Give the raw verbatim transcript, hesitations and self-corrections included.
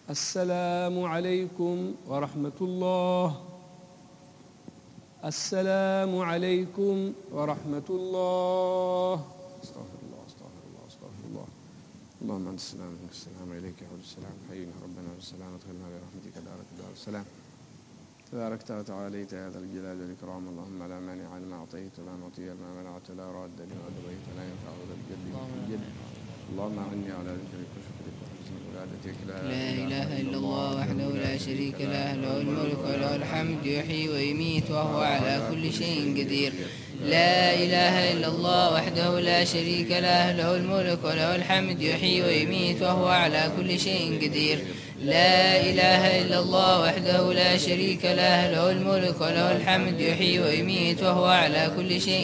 السلام عليكم ورحمة الله. السلام عليكم ورحمة الله. استغفر الله استغفر الله استغفر الله. اللهم أنت السلام منك السلام إليك يعود السلام حينا ربنا بالسلام ادخلنا برحمتك دارك دار السلام. تباركت وتعاليت يا ذا الجلال والإكرام. اللهم لا مانع لما أعطيت ولا معطي لما منعت لا راد لما قضيت لا ينفع ذا الجد الجد. اللهم أعني على ذكرك وشكرك وحسن عبادتك. لا إله إلا الله وحده لا شريك له له الملك وله الحمد يحيي ويميت وهو على كل شيء قدير. لا إله إلا الله وحده لا شريك له له الملك وله الحمد يحيي ويميت وهو على كل شيء قدير. لا إله إلا الله وحده لا شريك له له الملك وله الحمد يحيي ويميت وهو على كل شيء